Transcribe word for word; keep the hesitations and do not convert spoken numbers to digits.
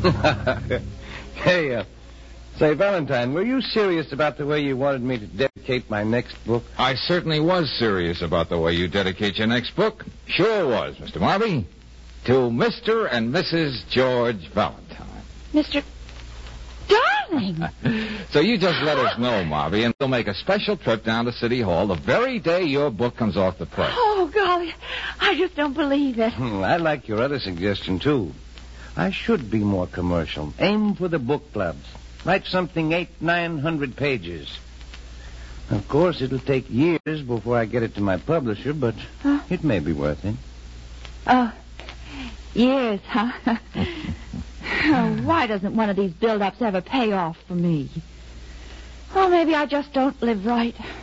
Hey, uh, say, Valentine, were you serious about the way you wanted me to dedicate my next book? I certainly was serious about the way you dedicate your next book. Sure was, Mister Marby. To Mister and Missus George Valentine. Mister Darling! So you just let us know, Marby, and we'll make a special trip down to City Hall the very day your book comes off the press. Oh, golly, I just don't believe it. Hmm, I like your other suggestion, too. I should be more commercial. Aim for the book clubs. Write something eight, nine hundred pages. Of course, it'll take years before I get it to my publisher, but huh? It may be worth it. Oh, years, huh? Oh, why doesn't one of these build-ups ever pay off for me? Oh, maybe I just don't live right.